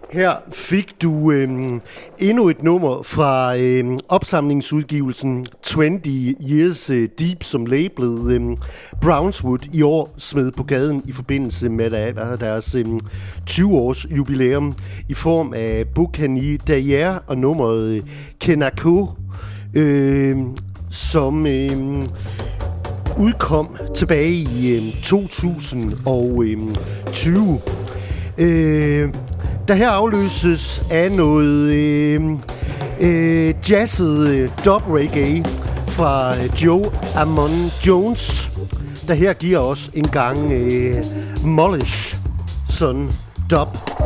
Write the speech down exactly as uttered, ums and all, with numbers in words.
Her fik du øh, endnu et nummer fra øh, opsamlingsudgivelsen tyve Years øh, Deep, som labelet øh, Brownswood i år smed på gaden i forbindelse med der, deres øh, tyve-års jubilæum i form af Boucani Derrière og nummeret øh, Kenako, øh, som øh, udkom tilbage i øh, to tusind og tyve. Øh, der her afløses af noget øh, øh, jazzet øh, dub reggae fra øh, Joe Amon Jones, der her giver os en gang øh, Molish sådan dub.